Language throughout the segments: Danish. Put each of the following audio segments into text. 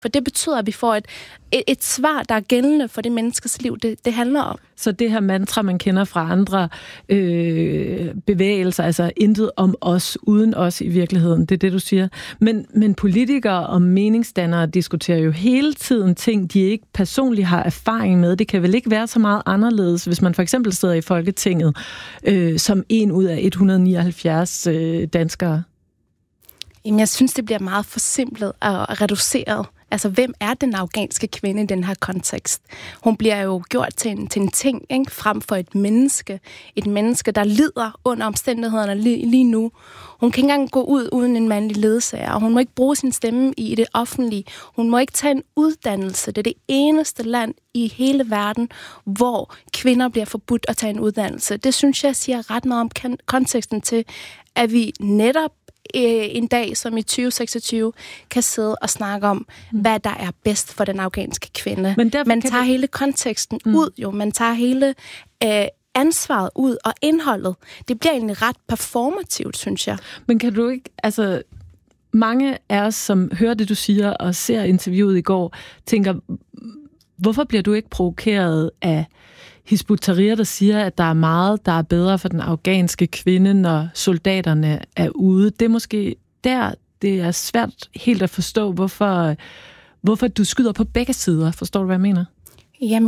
For det betyder, at vi får et svar, der er gældende for det menneskes liv, det handler om. Så det her mantra, man kender fra andre bevægelser, altså intet om os, uden os i virkeligheden, det er det, du siger. Men politikere og meningsdannere diskuterer jo hele tiden ting, de ikke personligt har erfaring med. Det kan vel ikke være så meget anderledes, hvis man for eksempel sidder i Folketinget som en ud af 179 danskere? Jamen, jeg synes, det bliver meget forsimplet og reduceret. Altså, hvem er den afghanske kvinde i den her kontekst? Hun bliver jo gjort til en ting, ikke? Frem for et menneske. Et menneske, der lider under omstændighederne lige nu. Hun kan ikke engang gå ud uden en mandlig ledsager, og hun må ikke bruge sin stemme i det offentlige. Hun må ikke tage en uddannelse. Det er det eneste land i hele verden, hvor kvinder bliver forbudt at tage en uddannelse. Det synes jeg siger ret meget om konteksten til, at vi netop en dag som i 2026 kan sidde og snakke om, hvad der er bedst for den afghanske kvinde. Men man tager hele konteksten ud, jo. Man tager hele ansvaret ud, og indholdet. Det bliver egentlig ret performativt, synes jeg. Men kan du ikke, altså mange af os, som hører det, du siger, og ser interviewet i går, tænker, hvorfor bliver du ikke provokeret af Hizb ut-Tahrir, der siger, at der er meget, der er bedre for den afghanske kvinde, når soldaterne er ude? Det er måske der, det er svært helt at forstå, hvorfor du skyder på begge sider. Forstår du, hvad jeg mener? Jamen,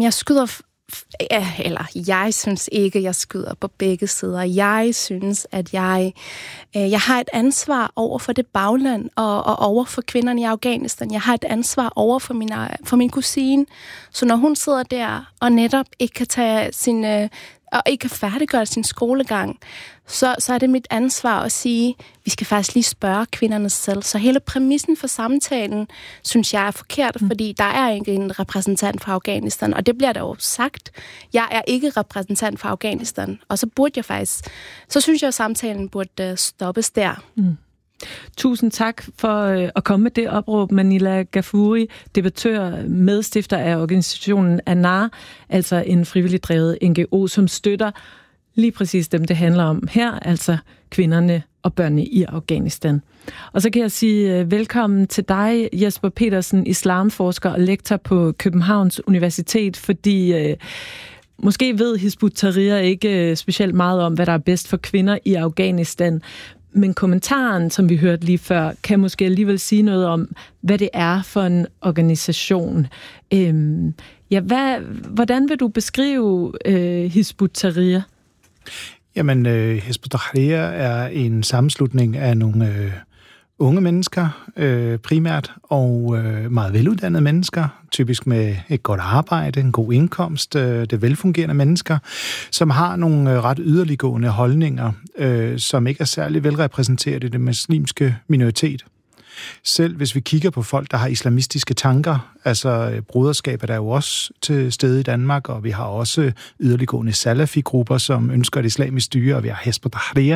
jeg synes ikke, jeg skyder på begge sider. Jeg synes, at jeg har et ansvar over for det bagland og over for kvinderne i Afghanistan. Jeg har et ansvar over for min kusine. Så når hun sidder der og netop ikke kan tage og ikke kan færdiggøre sin skolegang, så er det mit ansvar at sige, vi skal faktisk lige spørge kvinderne selv. Så hele præmissen for samtalen, synes jeg er forkert, fordi der er ikke en repræsentant fra Afghanistan, og det bliver der jo sagt. Jeg er ikke repræsentant fra Afghanistan, og så synes jeg, at samtalen burde stoppes der. Tusind tak for at komme med det opråb, Manila Ghafouri, debattør, medstifter af organisationen ANAR, altså en frivilligt drevet NGO, som støtter lige præcis dem, det handler om her, altså kvinderne og børnene i Afghanistan. Og så kan jeg sige velkommen til dig, Jesper Petersen, islamforsker og lektor på Københavns Universitet, fordi måske ved Hizb ut-Tahrir ikke specielt meget om, hvad der er bedst for kvinder i Afghanistan. Men kommentaren, som vi hørte lige før, kan måske alligevel sige noget om, hvad det er for en organisation. Hvordan vil du beskrive Hizb ut-Tahrir? Jamen, Hizb ut-Tahrir er en sammenslutning af nogle unge mennesker primært, og meget veluddannede mennesker, typisk med et godt arbejde, en god indkomst, det velfungerende mennesker, som har nogle ret yderliggående holdninger, som ikke er særlig velrepræsenteret i den muslimske minoritet. Selv hvis vi kigger på folk, der har islamistiske tanker, altså broderskab er der jo også til stede i Danmark, og vi har også yderliggående salafi-grupper, som ønsker et islamisk styre, og vi har Hizb ut-Tahrir.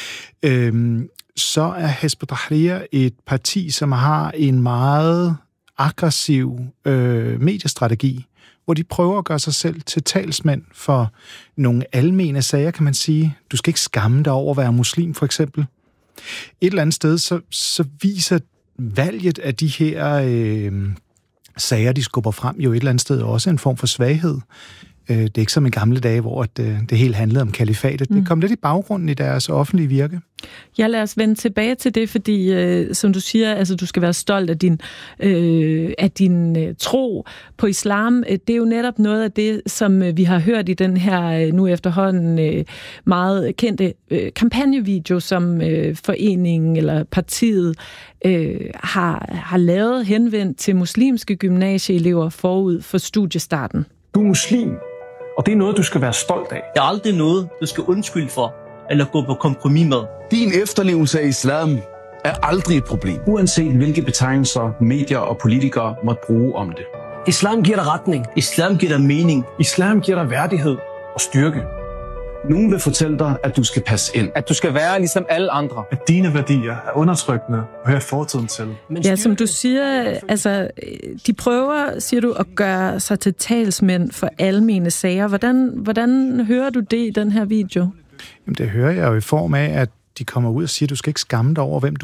Så er Hizb ut-Tahrir et parti, som har en meget aggressiv mediestrategi, hvor de prøver at gøre sig selv til talsmænd for nogle almene sager, kan man sige. Du skal ikke skamme dig over at være muslim, for eksempel. Et eller andet sted, så viser valget af de her sager, de skubber frem, jo et eller andet sted også en form for svaghed. Det er ikke som i gamle dage, hvor det helt handlede om kalifatet. Det kom lidt i baggrunden i deres offentlige virke. Ja, lad os vende tilbage til det, fordi som du siger, altså du skal være stolt af din tro på islam. Det er jo netop noget af det, som vi har hørt i den her nu efterhånden meget kendte kampagnevideo, som foreningen eller partiet har lavet henvendt til muslimske gymnasieelever forud for studiestarten. Du er muslim, og det er noget, du skal være stolt af. Det er aldrig noget, du skal undskylde for, eller gå på kompromis med. Din efterlevelse af islam er aldrig et problem. Uanset hvilke betegnelser medier og politikere måtte bruge om det. Islam giver dig retning. Islam giver dig mening. Islam giver dig værdighed og styrke. Nogen vil fortælle dig, at du skal passe ind. At du skal være ligesom alle andre. At dine værdier er undertrykkende og hører fortiden til. Ja, som du siger, altså, de prøver, siger du, at gøre sig til talsmænd for almene sager. Hvordan hører du det i den her video? Jamen, det hører jeg jo i form af, at de kommer ud og siger, at du skal ikke skamme dig over, hvem du er.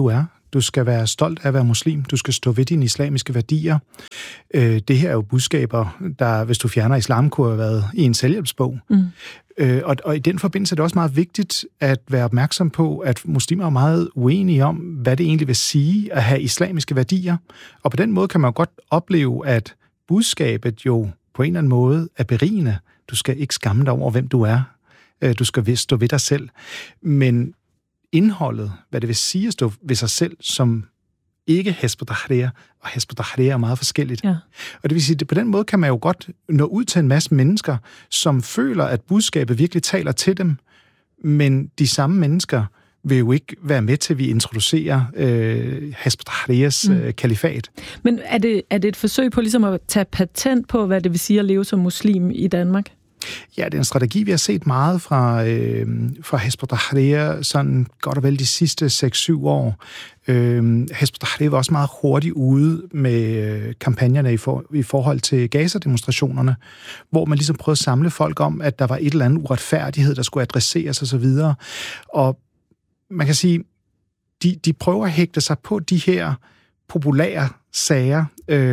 Du skal være stolt af at være muslim. Du skal stå ved dine islamiske værdier. Det her er jo budskaber, der, hvis du fjerner islam, kunne have været i en selvhjælpsbog. Og i den forbindelse er det også meget vigtigt at være opmærksom på, at muslimer er meget uenige om, hvad det egentlig vil sige at have islamiske værdier. Og på den måde kan man jo godt opleve, at budskabet jo på en eller anden måde er berigende. Du skal ikke skamme dig over, hvem du er. Du skal stå ved dig selv. Men indholdet, hvad det vil sige at stå ved sig selv, som ikke Hizb ut-Tahrir, og Hizb ut-Tahrir er meget forskelligt. Ja. Og det vil sige, at på den måde kan man jo godt nå ud til en masse mennesker, som føler, at budskabet virkelig taler til dem, men de samme mennesker vil jo ikke være med til, at vi introducerer Hizb ut-Tahrirs kalifat. Men er det et forsøg på ligesom at tage patent på, hvad det vil sige at leve som muslim i Danmark? Ja, det er en strategi, vi har set meget fra Hizb ut-Tahrir, sådan godt og vel de sidste 6-7 år. Hizb ut-Tahrir var også meget hurtigt ude med kampagnerne i forhold til Gaza-demonstrationerne, hvor man ligesom prøvede at samle folk om, at der var et eller andet uretfærdighed, der skulle adresseres osv. Og man kan sige, de prøver at hægte sig på de her populære sager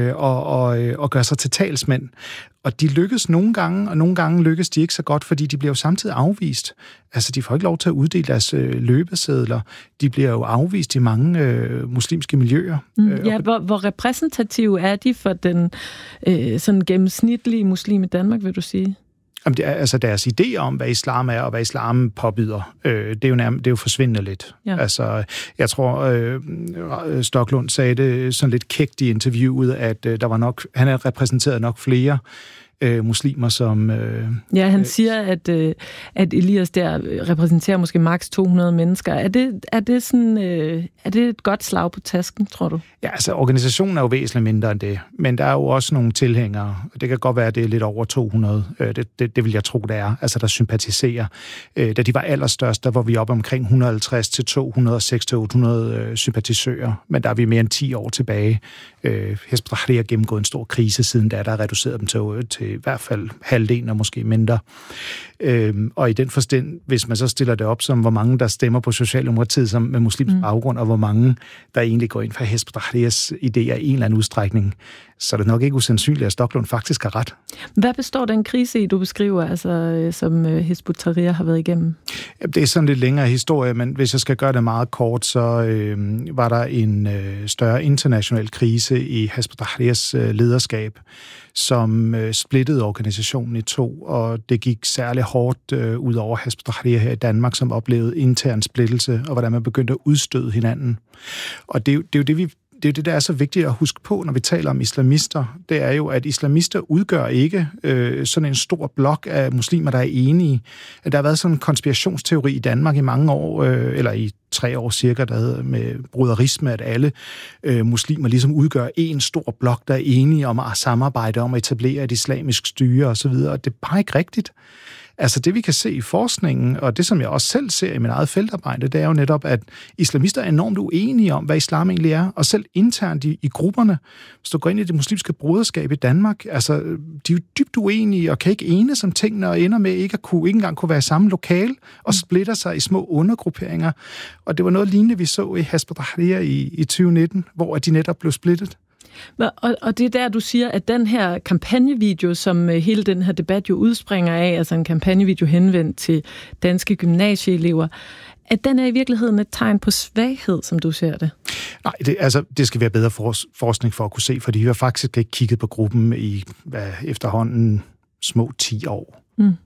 og gøre sig til talsmænd. Og de lykkes nogle gange, og nogle gange lykkes de ikke så godt, fordi de bliver jo samtidig afvist. Altså, de får ikke lov til at uddele deres løbesedler. De bliver jo afvist i mange muslimske miljøer. Ja, hvor repræsentative er de for den sådan gennemsnitlige muslim i Danmark, vil du sige? Jamen, altså deres idé om, hvad islam er, og hvad islam påbyder, det er jo forsvindende lidt. Ja. Altså, jeg tror, Stoklund sagde det sådan lidt kægt i interviewet, at der var nok, han havde repræsenteret nok flere muslimer, som... Ja, han siger, at Elias der repræsenterer måske maks 200 mennesker. Er det et godt slag på tasken, tror du? Ja, altså organisationen er jo væsentligt mindre end det, men der er jo også nogle tilhængere, og det kan godt være, at det er lidt over 200. Det vil jeg tro, det er, altså der sympatiserer. Da de var allerstørst, der var vi oppe omkring 150 til 206 til 800 sympatisører, men der er vi mere end 10 år tilbage. Hizb ut-Tahrir har gennemgået en stor krise siden da, der har reduceret dem til i hvert fald halvdelen og måske mindre. Og i den forstand, hvis man så stiller det op som, hvor mange der stemmer på Socialdemokratiet som med muslimsk baggrund, og hvor mange der egentlig går ind for Hizb ut-Tahrirs idéer i en eller anden udstrækning, så er det nok ikke usandsynligt, at Stoklund faktisk har ret. Hvad består den krise i, du beskriver, altså, som Hizb ut-Tahrir har været igennem? Det er sådan lidt længere historie, men hvis jeg skal gøre det meget kort, så var der en større international krise i Hizb ut-Tahrirs lederskab, som splittede organisationen i to, og det gik særlig hårdt ud over Hizb ut-Tahrir her i Danmark, som oplevede intern splittelse, og hvordan man begyndte at udstøde hinanden. Og det er jo det, der er så vigtigt at huske på, når vi taler om islamister. Det er jo, at islamister udgør ikke sådan en stor blok af muslimer, der er enige. Der har været sådan en konspirationsteori i Danmark i mange år, eller i 3 år cirka, der hedder med broderisme, at alle muslimer ligesom udgør en stor blok, der er enige om at samarbejde om at etablere et islamisk styre osv., og det er bare ikke rigtigt. Altså det, vi kan se i forskningen, og det, som jeg også selv ser i mit eget feltarbejde, det er jo netop, at islamister er enormt uenige om, hvad islam egentlig er, og selv internt i grupperne, hvis du går ind i det muslimske broderskab i Danmark, altså de er jo dybt uenige og kan ikke enes om tingene, og ender med ikke engang kunne være i samme lokale, og splitter sig i små undergrupperinger. Og det var noget lignende, vi så i Hizb ut-Tahrir i 2019, hvor de netop blev splittet. Og det er der, du siger, at den her kampagnevideo, som hele den her debat jo udspringer af, altså en kampagnevideo henvendt til danske gymnasieelever, at den er i virkeligheden et tegn på svaghed, som du ser det? Nej, det skal være bedre forskning for at kunne se, fordi vi har faktisk ikke kigget på gruppen i efterhånden små 10 år.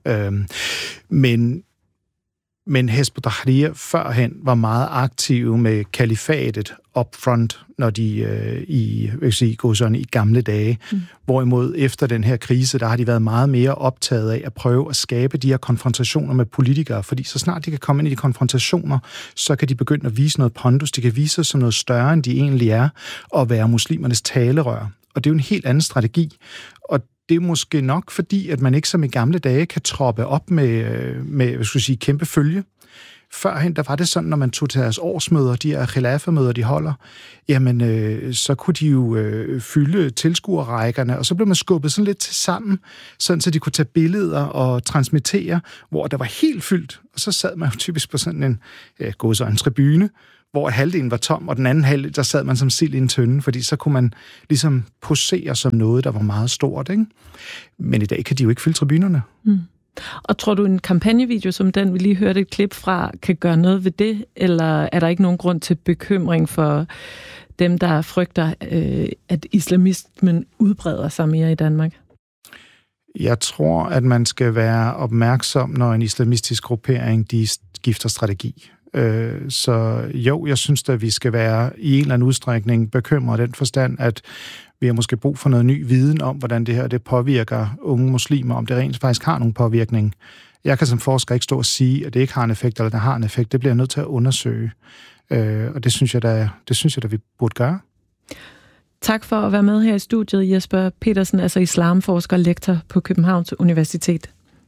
Men Hizb ut-Tahrir førhen var meget aktive med kalifatet upfront, når de i gamle dage. Hvorimod efter den her krise, der har de været meget mere optaget af at prøve at skabe de her konfrontationer med politikere, fordi så snart de kan komme ind i de konfrontationer, så kan de begynde at vise noget pondus, de kan vise sig som noget større, end de egentlig er, og være muslimernes talerør. Og det er jo en helt anden strategi. Og det er måske nok fordi, at man ikke som i gamle dage kan troppe op med kæmpe følge. Førhen, der var det sådan, når man tog til deres årsmøder, de her khilafa-møder, de holder, jamen, så kunne de jo fylde tilskuerrækkerne, og så blev man skubbet sådan lidt til sammen, sådan så de kunne tage billeder og transmittere, hvor der var helt fyldt, og så sad man jo typisk på sådan en tribune, hvor halvdelen var tom, og den anden halvdel, der sad man som sild i en tønde, fordi så kunne man ligesom posere som noget, der var meget stort, ikke? Men i dag kan de jo ikke fylde tribunerne. Mm. Og tror du, en kampagnevideo som den, vi lige hørte et klip fra, kan gøre noget ved det, eller er der ikke nogen grund til bekymring for dem, der frygter, at islamismen udbreder sig mere i Danmark? Jeg tror, at man skal være opmærksom, når en islamistisk gruppering, de skifter strategi. Så jo, jeg synes, at vi skal være i en eller anden udstrækning bekymret den forstand, at vi har måske brug for noget ny viden om, hvordan det her det påvirker unge muslimer, om det rent faktisk har nogen påvirkning. Jeg kan som forsker ikke stå og sige, at det ikke har en effekt, eller det har en effekt. Det bliver jeg nødt til at undersøge. Og det synes jeg da, vi burde gøre. Tak for at være med her i studiet, Jesper Petersen, altså islamforsker og lektor på Københavns Universitet.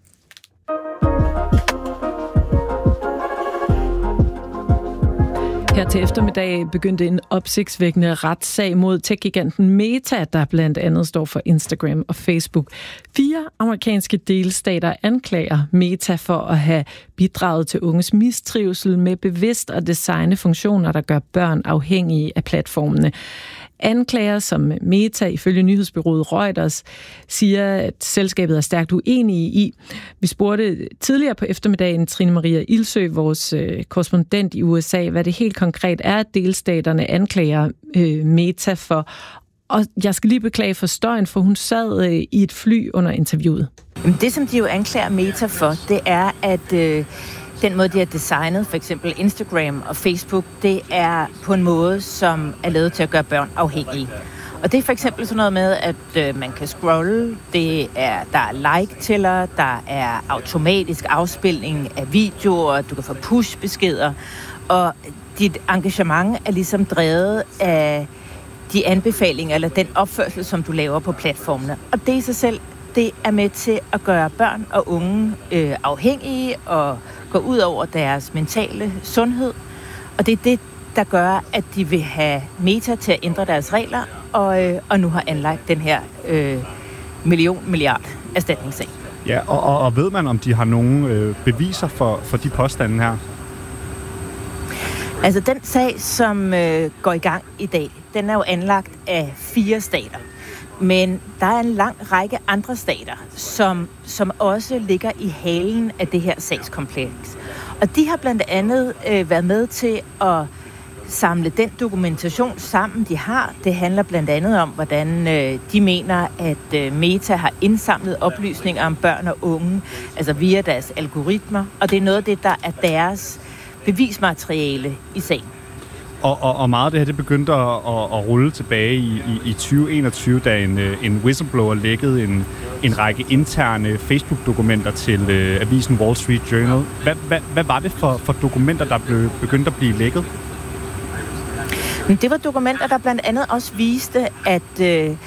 Her til eftermiddag begyndte en opsigtsvækkende retssag mod tech-giganten Meta, der blandt andet står for Instagram og Facebook. 4 amerikanske delstater anklager Meta for at have bidraget til unges mistrivsel med bevidst at designe funktioner, der gør børn afhængige af platformene. Anklager, som Meta ifølge nyhedsbureauet Reuters siger, at selskabet er stærkt uenige i. Vi spurgte tidligere på eftermiddagen Trine Maria Ildsø, vores korrespondent i USA, hvad det helt konkret er, at delstaterne anklager Meta for. Og jeg skal lige beklage for støjen, for hun sad i et fly under interviewet. Det, som de jo anklager Meta for, det er, at den måde, de har designet, for eksempel Instagram og Facebook, det er på en måde, som er lavet til at gøre børn afhængige. Og det er for eksempel sådan noget med, at man kan scrolle, der er like-tæller, der er automatisk afspilning af videoer, du kan få push-beskeder, og dit engagement er ligesom drevet af de anbefalinger eller den opførsel, som du laver på platformene. Og det i sig selv, det er med til at gøre børn og unge afhængige og gå ud over deres mentale sundhed. Og det er det, der gør, at de vil have Meta til at ændre deres regler, og nu har anlagt den her milliard erstatningssag. Ja, og ved man, om de har nogle beviser for de påstande her? Altså den sag, som går i gang i dag, den er jo anlagt af 4 stater. Men der er en lang række andre stater, som også ligger i halen af det her sagskompleks. Og de har blandt andet været med til at samle den dokumentation sammen, de har. Det handler blandt andet om, hvordan de mener, at Meta har indsamlet oplysninger om børn og unge, altså via deres algoritmer. Og det er noget af det, der er deres bevismateriale i sagen. Og meget af det her, det begyndte at rulle tilbage i 2021, da en whistleblower lækkede en række interne Facebook-dokumenter til avisen Wall Street Journal. Hvad var det for dokumenter, der begyndte at blive lækket? Det var dokumenter, der blandt andet også viste, at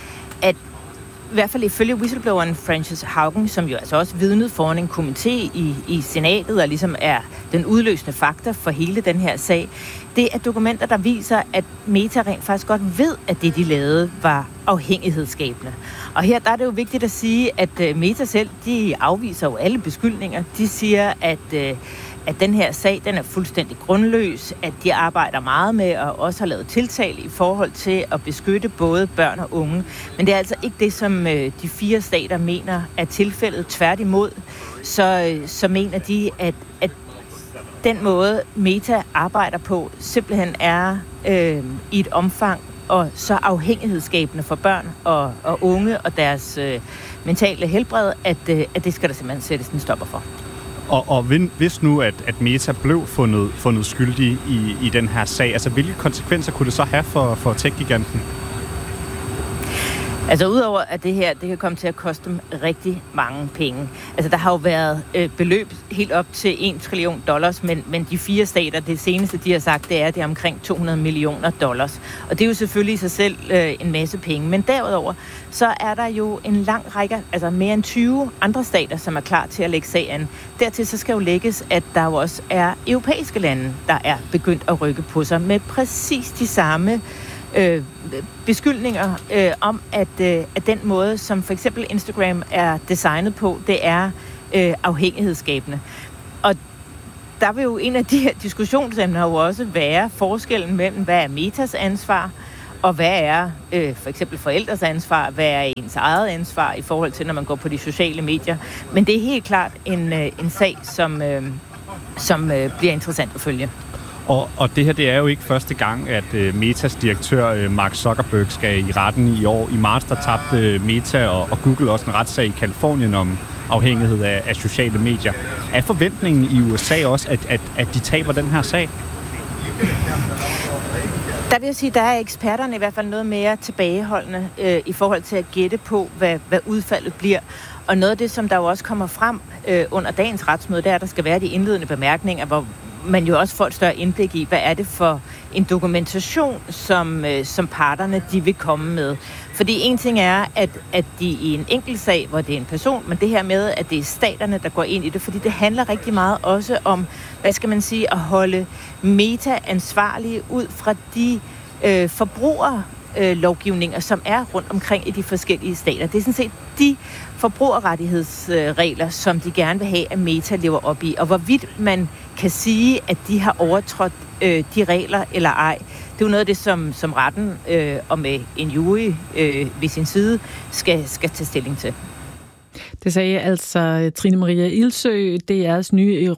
i hvert fald ifølge whistlebloweren Frances Haugen, som jo altså også vidnede foran en komité i senatet, og ligesom er den udløsende faktor for hele den her sag, det er dokumenter, der viser, at Meta rent faktisk godt ved, at det, de lavede, var afhængighedsskabende. Og her der er det jo vigtigt at sige, at Meta selv, de afviser jo alle beskyldninger. De siger, at den her sag, den er fuldstændig grundløs, at de arbejder meget med og også har lavet tiltale i forhold til at beskytte både børn og unge. Men det er altså ikke det, som de 4 stater mener er tilfældet. Tværtimod, så mener de, at den måde, Meta arbejder på, simpelthen er i et omfang og så afhængighedsskabende for børn og unge og deres mentale helbred, at det skal der simpelthen sættes en stopper for. Og hvis nu, at Meta blev fundet skyldig i den her sag, altså hvilke konsekvenser kunne det så have for tech-giganten? Altså udover at det her, det kan komme til at koste dem rigtig mange penge. Altså der har jo været beløb helt op til $1 trillion, men de 4 stater, det seneste de har sagt, det er omkring $200 millioner. Og det er jo selvfølgelig i sig selv en masse penge. Men derudover, så er der jo en lang række, altså mere end 20 andre stater, som er klar til at lægge sag an. Dertil så skal jo lægges, at der jo også er europæiske lande, der er begyndt at rykke på sig med præcis de samme beskyldninger om, at den måde, som for eksempel Instagram er designet på, det er afhængighedsskabende. Og der vil jo en af de her diskussionsemner jo også være forskellen mellem, hvad er Metas ansvar, og hvad er for eksempel forældres ansvar, hvad er ens eget ansvar i forhold til, når man går på de sociale medier. Men det er helt klart en sag, som bliver interessant at følge. Og det her, det er jo ikke første gang, at Metas direktør Mark Zuckerberg skal i retten i år. I marts, der tabte Meta og Google også en retssag i Kalifornien om afhængighed af sociale medier. Er forventningen i USA også, at de taber den her sag? Der vil jeg sige, der er eksperterne i hvert fald noget mere tilbageholdende i forhold til at gætte på, hvad udfaldet bliver. Og noget af det, som der jo også kommer frem under dagens retsmøde, det er, at der skal være de indledende bemærkninger, hvor man jo også får et større indblik i, hvad er det for en dokumentation, som parterne de vil komme med. Fordi en ting er, at de i en enkelt sag, hvor det er en person, men det her med, at det er staterne, der går ind i det, fordi det handler rigtig meget også om, hvad skal man sige, at holde Meta ansvarlige ud fra de forbrugerlovgivninger, som er rundt omkring i de forskellige stater. Det er sådan set de forbrugerrettighedsregler, som de gerne vil have, at Meta lever op i. Og hvorvidt man kan sige, at de har overtrådt de regler eller ej, det er jo noget af det, som retten og med en jury ved sin side skal tage stilling til. Det sagde altså Trine Maria Ildsø, DR's nye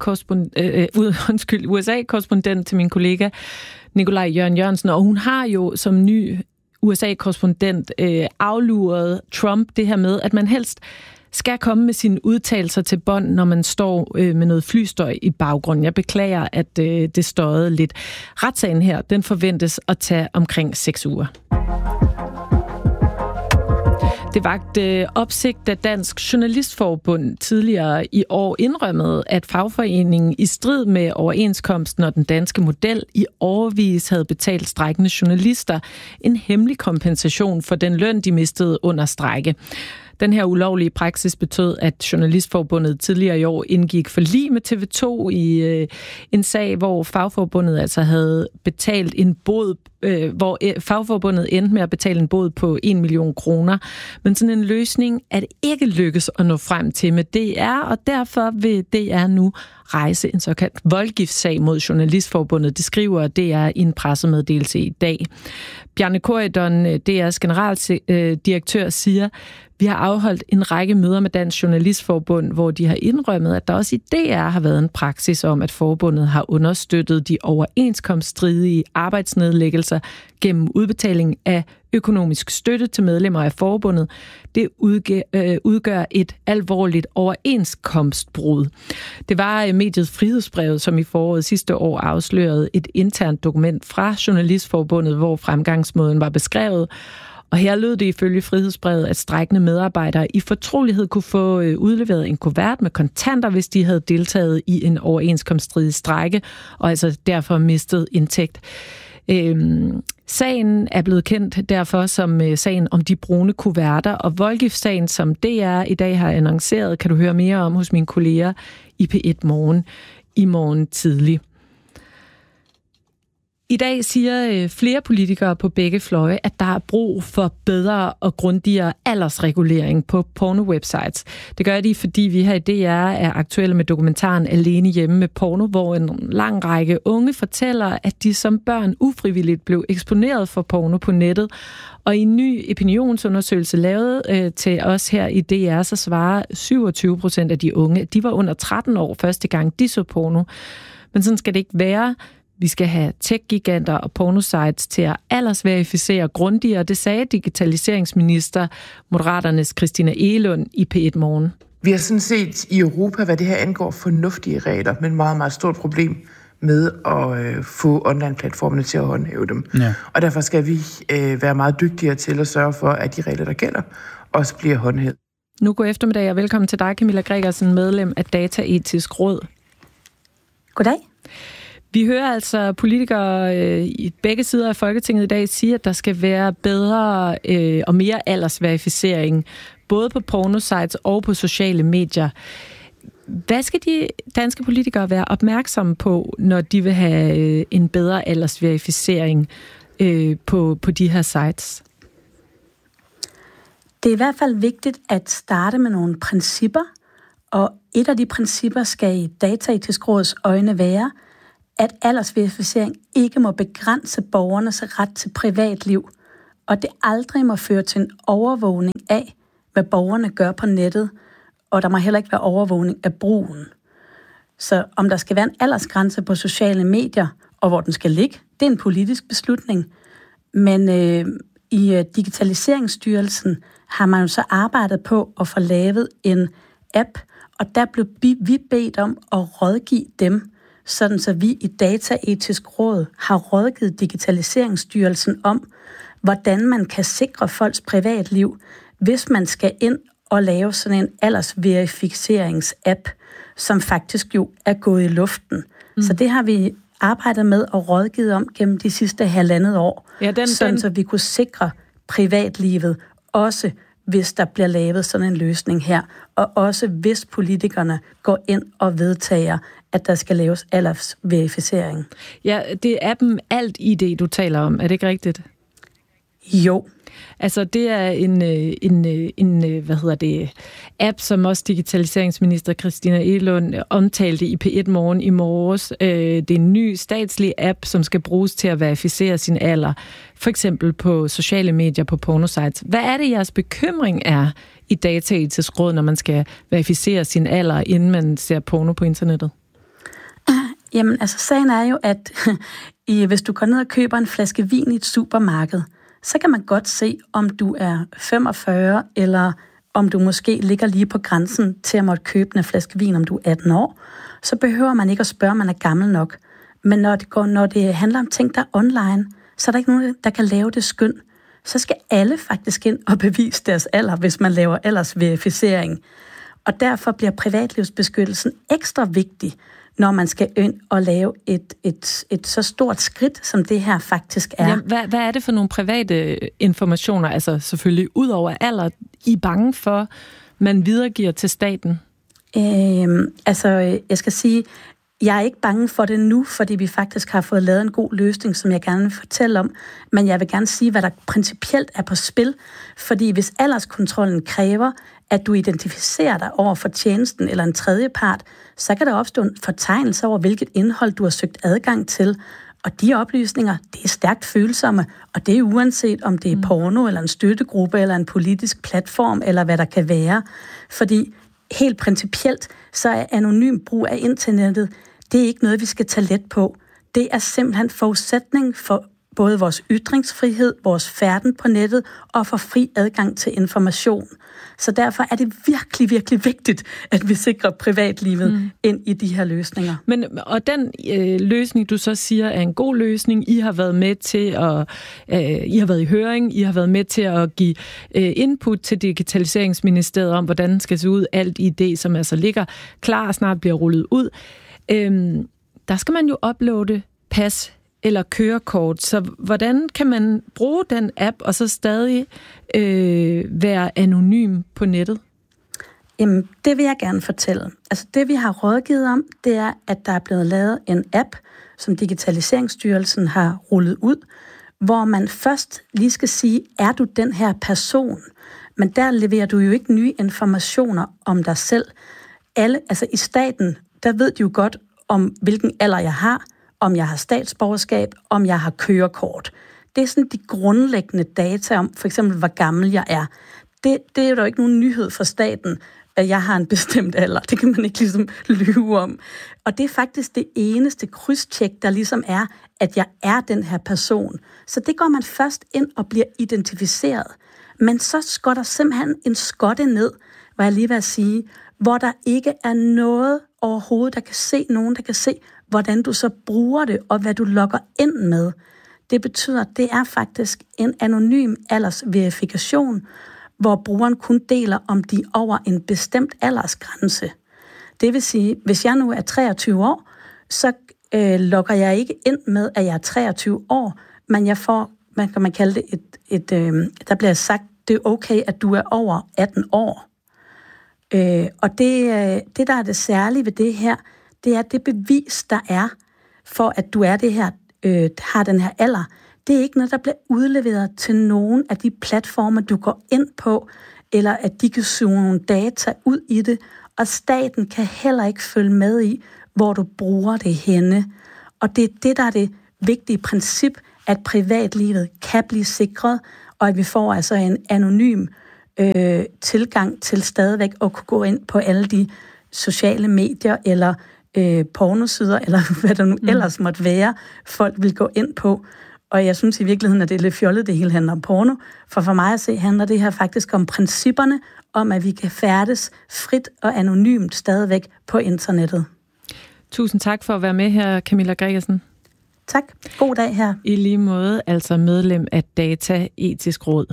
USA-korrespondent til min kollega Nikolaj Jørgen Jørgensen, og hun har jo som ny USA-korrespondent afluret Trump det her med, at man helst skal komme med sine udtalelser til bånd, når man står med noget flystøj i baggrunden. Jeg beklager, at det støjede lidt. Retssagen her, den forventes at tage omkring 6 uger. Det vagte opsigt, da Dansk Journalistforbund tidligere i år indrømmede, at fagforeningen i strid med overenskomsten og den danske model i årevis havde betalt strejkende journalister en hemmelig kompensation for den løn, de mistede under strejke. Den her ulovlige praksis betød, at Journalistforbundet tidligere i år indgik forlig med TV2 i en sag, hvor fagforbundet altså havde betalt en bod, hvor fagforbundet endte med at betale en bod på 1 million kroner. Men sådan en løsning er det ikke lykkes at nå frem til med DR, og derfor vil DR nu rejse en såkaldt voldgiftssag mod Journalistforbundet. Det skriver DR i en pressemeddelelse i dag. Bjarne Corydon, DR's generaldirektør, siger: vi har afholdt en række møder med Dansk Journalistforbund, hvor de har indrømmet, at der også i DR har været en praksis om, at forbundet har understøttet de overenskomststridige arbejdsnedlæggelser gennem udbetaling af økonomisk støtte til medlemmer af forbundet. Det udgør et alvorligt overenskomstbrud. Det var mediet Frihedsbrevet, som i foråret sidste år afslørede et internt dokument fra Journalistforbundet, hvor fremgangsmåden var beskrevet. Og her lød det ifølge Frihedsbrevet, at strejkende medarbejdere i fortrolighed kunne få udleveret en kuvert med kontanter, hvis de havde deltaget i en overenskomststridig strejke, og altså derfor mistet indtægt. Sagen er blevet kendt derfor som sagen om de brune kuverter, og voldgiftssagen, som DR i dag har annonceret, kan du høre mere om hos mine kolleger i P1 Morgen i morgen tidlig. I dag siger flere politikere på begge fløje, at der er brug for bedre og grundigere aldersregulering på porno-websites. Det gør de, fordi vi her i DR er aktuelle med dokumentaren Alene hjemme med porno, hvor en lang række unge fortæller, at de som børn ufrivilligt blev eksponeret for porno på nettet. Og i en ny opinionsundersøgelse lavet til os her i DR, så svarer 27% af de unge, at de var under 13 år første gang, de så porno. Men sådan skal det ikke være. Vi skal have tech-giganter og pornosites til at aldersverificere grundigere. Det sagde digitaliseringsminister Moderaternes Christina Egelund i P1 Morgen. Vi har sådan set i Europa, hvad det her angår, fornuftige regler, men meget, meget stort problem med at få online-platformene til at håndhæve dem. Ja. Og derfor skal vi være meget dygtigere til at sørge for, at de regler, der gælder, også bliver håndhævet. Nu god eftermiddag og velkommen til dig, Camilla Gregersen, medlem af Dataetisk Råd. Goddag. Vi hører altså politikere i begge sider af Folketinget i dag sige, at der skal være bedre og mere aldersverificering, både på pornosites og på sociale medier. Hvad skal de danske politikere være opmærksomme på, når de vil have en bedre aldersverificering på de her sites? Det er i hvert fald vigtigt at starte med nogle principper Og et af de principper skal i Dataetisk Råds øjne være, at aldersverificering ikke må begrænse borgernes ret til privatliv, og det aldrig må føre til en overvågning af, hvad borgerne gør på nettet, og der må heller ikke være overvågning af brugen. Så om der skal være en aldersgrænse på sociale medier, og hvor den skal ligge, det er en politisk beslutning. Men i Digitaliseringsstyrelsen har man jo så arbejdet på at få lavet en app, og der blev vi bedt om at rådgive dem, sådan så vi i Dataetisk Råd har rådgivet Digitaliseringsstyrelsen om, hvordan man kan sikre folks privatliv, hvis man skal ind og lave sådan en aldersverificerings-app, som faktisk jo er gået i luften. Så det har vi arbejdet med og rådgivet om gennem de sidste 1,5 år, så vi kunne sikre privatlivet, også hvis der bliver lavet sådan en løsning her, og også hvis politikerne går ind og vedtager, at der skal laves aldersverificering. Ja, det er appen AltID, du taler om. Er det ikke rigtigt? Jo. Altså, det er en app, som også digitaliseringsminister Christina Egelund omtalte i P1 Morgen i morges. Det er en ny statslig app, som skal bruges til at verificere sin alder. For eksempel på sociale medier, på pornosites. Hvad er det, jeres bekymring er i Dataetisk Råd, når man skal verificere sin alder, inden man ser porno på internettet? Jamen, altså, sagen er jo, at hvis du går ned og køber en flaske vin i et supermarked, så kan man godt se, om du er 45, eller om du måske ligger lige på grænsen til at måtte købe en flaske vin, om du er 18 år. Så behøver man ikke at spørge, om man er gammel nok. Men når det handler om ting, der er online, så er der ikke nogen, der kan lave det skøn. Så skal alle faktisk ind og bevise deres alder, hvis man laver aldersverificering. Og derfor bliver privatlivsbeskyttelsen ekstra vigtig, når man skal ind og lave et så stort skridt, som det her faktisk er. Jamen, hvad er det for nogle private informationer, altså selvfølgelig ud over alder, I er bange for, man videregiver til staten? Jeg skal sige, jeg er ikke bange for det nu, fordi vi faktisk har fået lavet en god løsning, som jeg gerne vil fortælle om. Men jeg vil gerne sige, hvad der principielt er på spil. Fordi hvis alderskontrollen kræver, at du identificerer dig over for tjenesten eller en tredje part, så kan der opstå en fortegnelse over, hvilket indhold du har søgt adgang til. Og de oplysninger, det er stærkt følsomme, og det er uanset om det er porno, eller en støttegruppe, eller en politisk platform, eller hvad der kan være. Fordi helt principielt, så er anonym brug af internettet, det er ikke noget, vi skal tage let på. Det er simpelthen forudsætning for både vores ytringsfrihed, vores færden på nettet og for fri adgang til information. Så derfor er det virkelig, virkelig vigtigt, at vi sikrer privatlivet ind i de her løsninger. Og den løsning, du så siger, er en god løsning. I har været med til at... I har været i høring, I har været med til at give input til Digitaliseringsministeriet om, hvordan det skal se ud. AltID, som altså ligger klar og snart bliver rullet ud. Der skal man jo uploade pas eller kørekort. Så hvordan kan man bruge den app og så stadig være anonym på nettet? Jamen, det vil jeg gerne fortælle. Altså, det vi har rådgivet om, det er, at der er blevet lavet en app, som Digitaliseringsstyrelsen har rullet ud, hvor man først lige skal sige, er du den her person? Men der leverer du jo ikke nye informationer om dig selv. I staten, der ved de jo godt om, hvilken alder jeg har, om jeg har statsborgerskab, om jeg har kørekort. Det er sådan de grundlæggende data om, for eksempel, hvor gammel jeg er. Det er jo ikke nogen nyhed for staten, at jeg har en bestemt alder. Det kan man ikke ligesom lyve om. Og det er faktisk det eneste krydstjek, der ligesom er, at jeg er den her person. Så det går man først ind og bliver identificeret. Men så går der simpelthen en skotte ned, hvad jeg lige vil sige, hvor der ikke er noget overhovedet, nogen, der kan se, hvordan du så bruger det, og hvad du logger ind med. Det betyder, at det er faktisk en anonym aldersverifikation, hvor brugeren kun deler, om de er over en bestemt aldersgrænse. Det vil sige, hvis jeg nu er 23 år, så logger jeg ikke ind med, at jeg er 23 år, men jeg får, man kan kalde det der bliver sagt, det er okay, at du er over 18 år. Og det, der er det særlige ved det her, det er det bevis, der er for, at du er det her, har den her alder. Det er ikke noget, der bliver udleveret til nogen af de platforme, du går ind på, eller at de kan suge nogle data ud i det, Og staten kan heller ikke følge med i, hvor du bruger det henne. Og det er det, der er det vigtige princip, at privatlivet kan blive sikret, og at vi får altså en anonym tilgang til stadigvæk at kunne gå ind på alle de sociale medier, eller pornosider, eller hvad der nu ellers måtte være, folk vil gå ind på. Og jeg synes i virkeligheden, at det er lidt fjollet, det hele handler om porno. For mig at se, handler det her faktisk om principperne, om at vi kan færdes frit og anonymt stadigvæk på internettet. Tusind tak for at være med her, Camilla Gregersen. Tak. God dag her. I lige måde, altså medlem af Dataetisk Råd.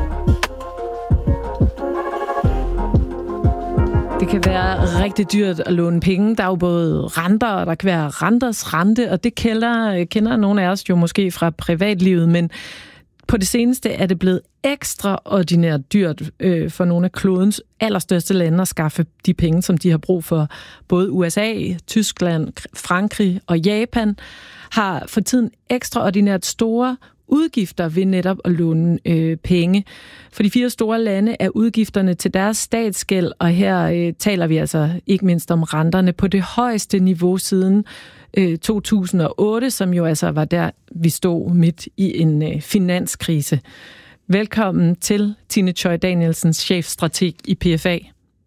Det kan være rigtig dyrt at låne penge. Der er jo både renter, og der kan være renters rente, og det kender nogle af os jo måske fra privatlivet, men på det seneste er det blevet ekstraordinært dyrt for nogle af klodens allerstørste lande at skaffe de penge, som de har brug for. Både USA, Tyskland, Frankrig og Japan har for tiden ekstraordinært store udgifter ved netop at låne penge. For de 4 store lande er udgifterne til deres statsgæld, og her taler vi altså ikke mindst om renterne på det højeste niveau siden 2008, som jo altså var der, vi stod midt i en finanskrise. Velkommen til Tine Choi Danielsens chefstrateg i PFA.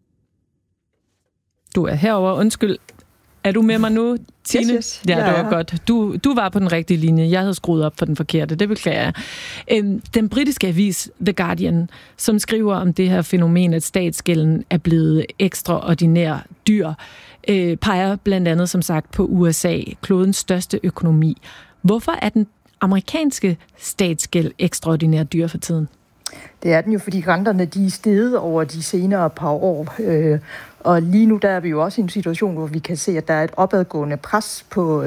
Du er herover. Undskyld. Er du med mig nu, Tine? Yes. Ja, det var godt. Du var på den rigtige linje. Jeg havde skruet op for den forkerte. Det beklager jeg. Den britiske avis The Guardian, som skriver om det her fænomen, at statsgælden er blevet ekstraordinær dyr, peger blandt andet, som sagt, på USA, klodens største økonomi. Hvorfor er den amerikanske statsgæld ekstraordinært dyr for tiden? Det er den jo, fordi renterne de er steget over de senere par år. Og lige nu der er vi jo også i en situation, hvor vi kan se, at der er et opadgående pres på